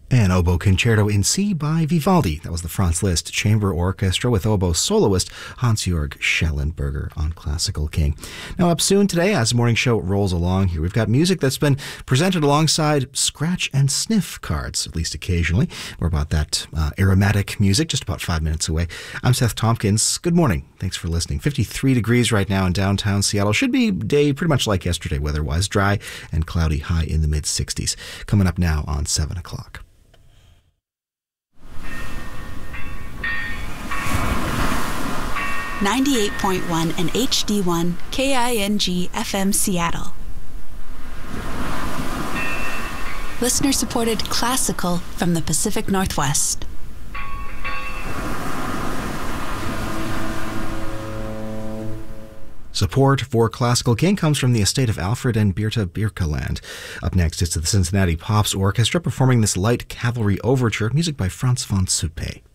An oboe concerto in C by Vivaldi. That was the Franz Liszt Chamber Orchestra with oboe soloist Hans-Jörg Schellenberger on Classical King. Now up soon today, as the morning show rolls along here, we've got music that's been presented alongside scratch and sniff cards, at least occasionally. More about that aromatic music just about 5 minutes away. I'm Seth Tompkins. Good morning. Thanks for listening. 53 degrees right now in downtown Seattle. Should be a day pretty much like yesterday weather-wise. Dry and cloudy, high in the mid-60s. Coming up now on 7 o'clock. .1 and HD1 KING FM Seattle. Listener-supported classical from the Pacific Northwest. Support for Classical King comes from the estate of Alfred and Birta Birkeland. Up next is the Cincinnati Pops Orchestra performing this light cavalry overture, music by Franz von Suppe.